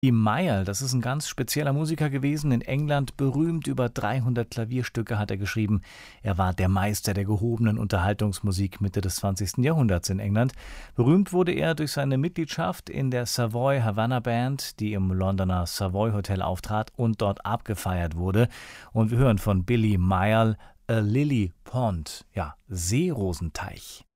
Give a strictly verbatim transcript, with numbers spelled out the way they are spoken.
Billy Mayall, das ist ein ganz spezieller Musiker gewesen, in England berühmt, über dreihundert Klavierstücke hat er geschrieben. Er war der Meister der gehobenen Unterhaltungsmusik Mitte des zwanzigsten Jahrhunderts in England. Berühmt wurde er durch seine Mitgliedschaft in der Savoy Havana Band, die im Londoner Savoy Hotel auftrat und dort abgefeiert wurde. Und wir hören von Billy Mayall A Lily Pond, ja, Seerosenteich.